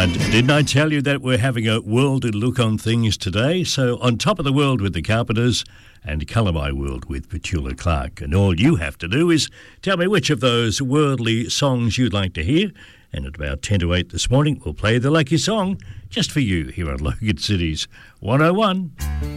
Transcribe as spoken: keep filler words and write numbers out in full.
And didn't I tell you that we're having a worldly look on things today? So on top of the world with the Carpenters and Colour My World with Petula Clark. And all you have to do is tell me which of those worldly songs you'd like to hear. And at about ten to eight this morning, we'll play the lucky song just for you here on Logan City's one oh one.